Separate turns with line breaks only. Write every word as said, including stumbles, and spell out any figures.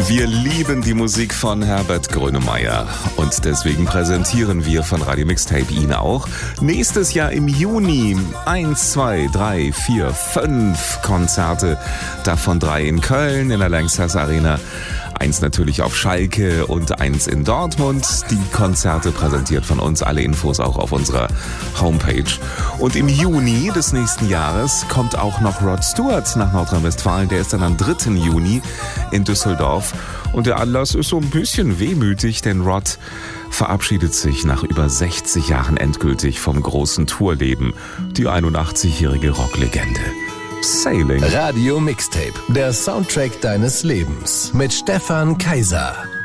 Wir lieben die Musik von Herbert Grönemeyer und deswegen präsentieren wir von Radio Mixtape ihn auch nächstes Jahr im Juni eins, zwei, drei, vier, fünf Konzerte, davon drei in Köln in der Lanxess Arena, eins natürlich auf Schalke und eins in Dortmund. Die Konzerte präsentiert von uns, alle Infos auch auf unserer Homepage. Und im Juni des nächsten Jahres kommt auch noch Rod Stewart nach Nordrhein-Westfalen. Der ist dann am dritten Juni in Düsseldorf. Und der Anlass ist so ein bisschen wehmütig, denn Rod verabschiedet sich nach über sechzig Jahren endgültig vom großen Tourleben. Die einundachtzigjährige Rocklegende. Sailing.
Radio Mixtape, der Soundtrack deines Lebens mit Stefan Kaiser.